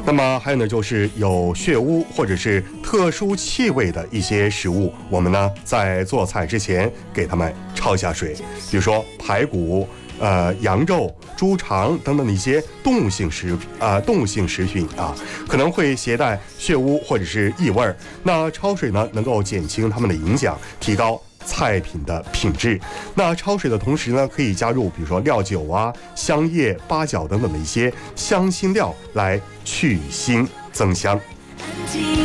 那么还有呢，就是有血污或者是特殊气味的一些食物，我们呢在做菜之前给它们焯一下水，比如说排骨、羊肉、猪肠等等的一些动物性食品啊，可能会携带血污或者是异味。那焯水呢，能够减轻它们的影响，提高菜品的品质。那焯水的同时呢，可以加入比如说料酒啊、香叶、八角等等的一些香辛料来去腥增香。